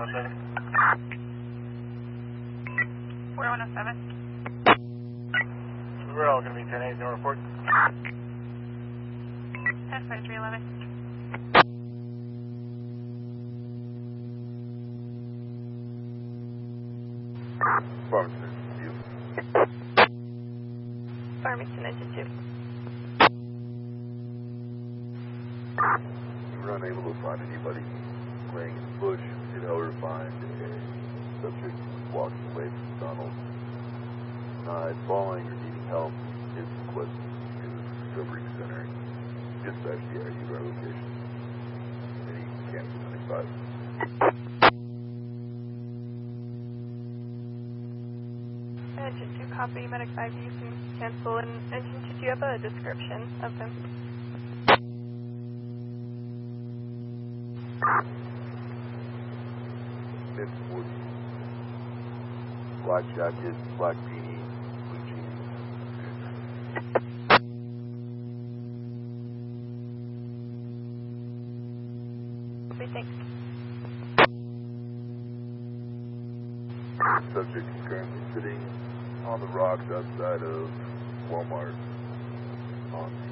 4107. We're all going to be 10-8, no report. 10-311. Farmington, you. Farmington, engine 2. You were unable to find anybody laying in the bush. You did, however, find a subject walking away from the tunnel. Falling or needing help is requested to the recovery center. Dispatch the area of our location. Any cancel 95. Engine 2, copy. Medic 5, you can cancel. And engine 2, do you have a description of him? Mid-40s. Black jacket, black beanie, blue jeans. Okay, thanks. Subject is currently sitting on the rocks outside of Walmart on